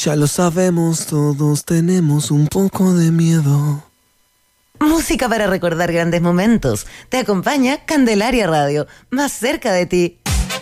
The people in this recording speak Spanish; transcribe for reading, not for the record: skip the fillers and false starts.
Ya lo sabemos, todos tenemos un poco de miedo. Música para recordar grandes momentos. Te acompaña Candelaria Radio, más cerca de ti.